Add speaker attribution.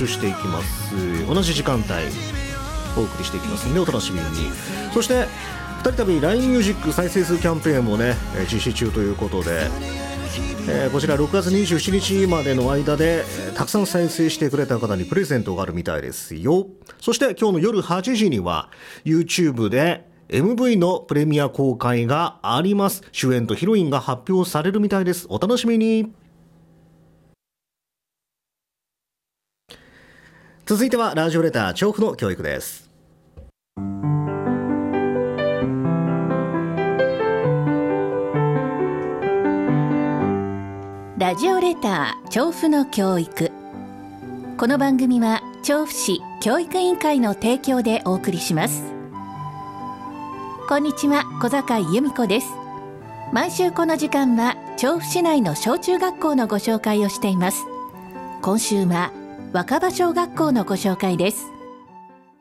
Speaker 1: 集していきます。同じ時間帯お送りしていきますのでお楽しみに。そして2人旅 LINE ミュージック再生数キャンペーンもね、実施中ということで、こちら6月27日までの間で、たくさん再生してくれた方にプレゼントがあるみたいですよ。そして今日の夜8時には YouTube でMV のプレミア公開があります。主演とヒロインが発表されるみたいです。お楽しみに。続いてはラジオレター調布の教育です。
Speaker 2: ラジオレター調布の教育。この番組は調布市教育委員会の提供でお送りします。こんにちは、小坂井由美子です。毎週この時間は調布市内の小中学校のご紹介をしています。今週は若葉小学校のご紹介です。